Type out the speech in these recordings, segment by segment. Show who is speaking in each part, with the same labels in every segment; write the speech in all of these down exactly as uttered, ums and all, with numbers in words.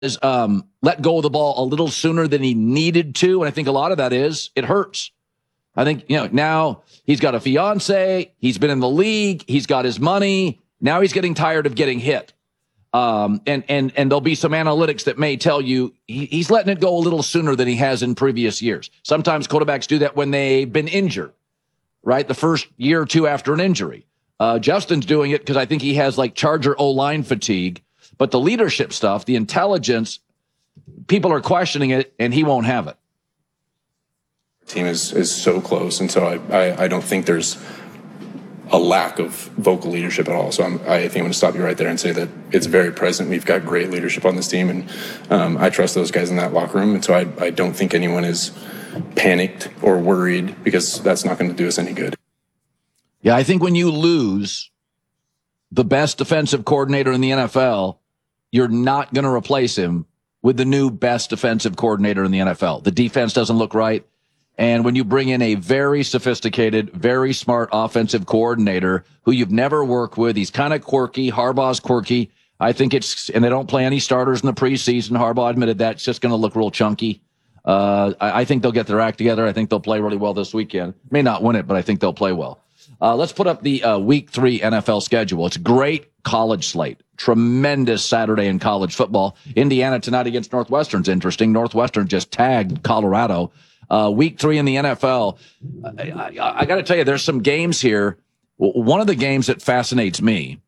Speaker 1: is um, let go of the ball a little sooner than he needed to. And I think a lot of that is it hurts. I think, you know, now he's got a fiance. He's been in the league. He's got his money. Now he's getting tired of getting hit. Um, and, and, and there'll be some analytics that may tell you he, he's letting it go a little sooner than he has in previous years. Sometimes quarterbacks do that when they've been injured, right? The first year or two after an injury. Uh, Justin's doing it because I think he has like Charger O-line fatigue, but the leadership stuff, the intelligence, people are questioning it and he won't have it.
Speaker 2: Team is, is so close. And so I, I, I don't think there's a lack of vocal leadership at all. So I'm, I think I'm going to stop you right there and say that it's very present. We've got great leadership on this team, and um, I trust those guys in that locker room. And so I, I don't think anyone is panicked or worried, because that's not going to do us any good.
Speaker 1: Yeah, I think when you lose the best defensive coordinator in the N F L, you're not going to replace him with the new best defensive coordinator in the N F L. The defense doesn't look right. And when you bring in a very sophisticated, very smart offensive coordinator who you've never worked with, he's kind of quirky. Harbaugh's quirky. I think it's, and they don't play any starters in the preseason. Harbaugh admitted that. It's just going to look real chunky. Uh, I, I think they'll get their act together. I think they'll play really well this weekend. May not win it, but I think they'll play well. Uh, let's put up the uh, week three N F L schedule. It's a great college slate. Tremendous Saturday in college football. Indiana tonight against Northwestern's interesting. Northwestern just tagged Colorado. Uh, week three in the N F L. I, I, I got to tell you, there's some games here. One of the games that fascinates me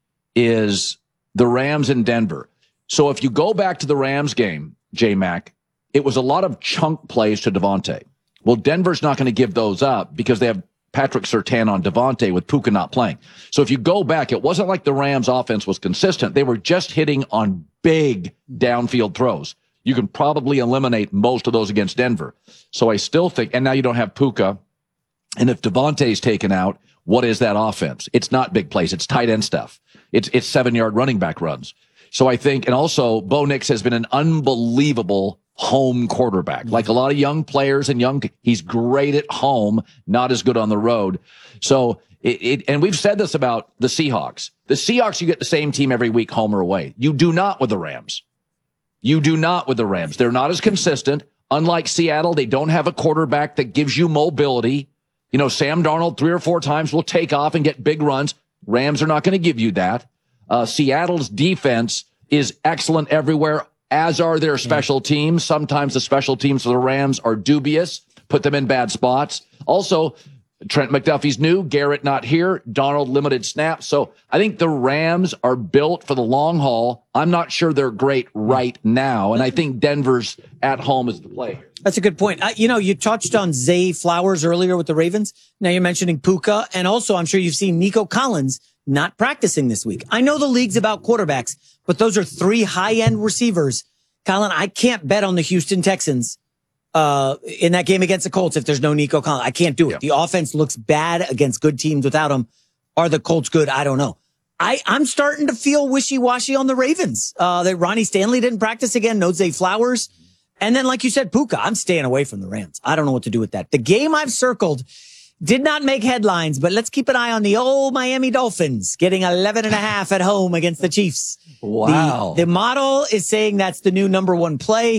Speaker 1: is the Rams in Denver. So if you go back to the Rams game, J-Mac, it was a lot of chunk plays to Devontae. Well, Denver's not going to give those up because they have Patrick Surtain on Devontae with Puka not playing. So if you go back, it wasn't like the Rams offense was consistent. They were just hitting on big downfield throws. You can probably eliminate most of those against Denver. So I still think, and now you don't have Puka. And if Devontae's taken out, what is that offense? It's not big plays. It's tight end stuff. It's, it's seven yard running back runs. So I think, and also Bo Nix has been an unbelievable home quarterback. Like a lot of young players and young, he's great at home, not as good on the road. So it, it, and we've said this about the Seahawks. The Seahawks, you get the same team every week, home or away. You do not with the Rams. You do not with the Rams. They're not as consistent. Unlike Seattle, they don't have a quarterback that gives you mobility. You know, Sam Darnold three or four times will take off and get big runs. Rams are not going to give you that. Uh, Seattle's defense is excellent everywhere, as are their special teams. Sometimes the special teams for the Rams are dubious, put them in bad spots. Also, Trent McDuffie's new, Garrett not here, Donald limited snaps. So I think the Rams are built for the long haul. I'm not sure they're great right now, and I think Denver's at home is the play.
Speaker 3: That's a good point. Uh, you know, you touched on Zay Flowers earlier with the Ravens. Now you're mentioning Puka, and also I'm sure you've seen Nico Collins not practicing this week. I know the league's about quarterbacks, but those are three high-end receivers. Colin, I can't bet on the Houston Texans Uh, in that game against the Colts if there's no Nico Collins. I can't do it. Yeah. The offense looks bad against good teams without him. Are the Colts good? I don't know. I, I'm starting to feel wishy-washy on the Ravens. Uh, that Ronnie Stanley didn't practice again. No Zay Flowers. And then, like you said, Puka. I'm staying away from the Rams. I don't know what to do with that. The game I've circled did not make headlines, but let's keep an eye on the old Miami Dolphins getting eleven and a half at home against the Chiefs.
Speaker 1: Wow.
Speaker 3: The, the model is saying that's the new number one play.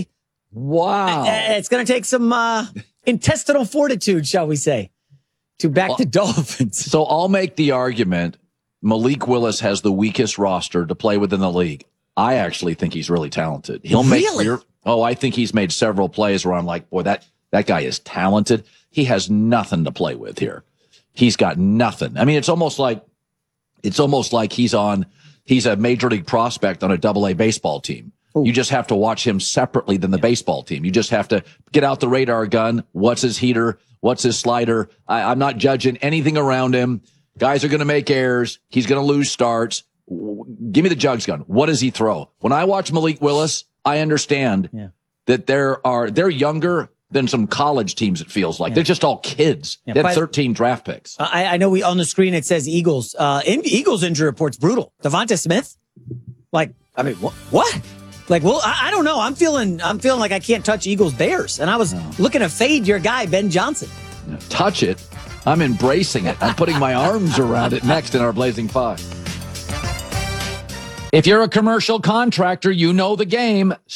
Speaker 1: Wow.
Speaker 3: It's going to take some uh, intestinal fortitude, shall we say, to back well, the Dolphins.
Speaker 1: So I'll make the argument Malik Willis has the weakest roster to play within the league. I actually think he's really talented. He'll make
Speaker 3: really?
Speaker 1: Oh, I think he's made several plays where I'm like, boy, that, that guy is talented. He has nothing to play with here. He's got nothing. I mean, it's almost like, it's almost like he's on, he's a major league prospect on a double A baseball team. You just have to watch him separately than the yeah. baseball team. You just have to get out the radar gun. What's his heater? What's his slider? I, I'm not judging anything around him. Guys are going to make errors. He's going to lose starts. Give me the jugs gun. What does he throw? When I watch Malik Willis, I understand yeah. that there are, they're younger than some college teams, it feels like. Yeah. They're just all kids. Yeah, they had thirteen draft picks.
Speaker 3: I, I know we on the screen it says Eagles. Uh, in, Eagles injury report's brutal. Devonta Smith? Like, I mean, wh- what? Like, well, I, I don't know. I'm feeling, I'm feeling like I can't touch Eagles Bears. And I was no. looking to fade your guy, Ben Johnson.
Speaker 1: Touch it. I'm embracing it. I'm putting my arms around it next in our Blazing Five. If you're a commercial contractor, you know the game.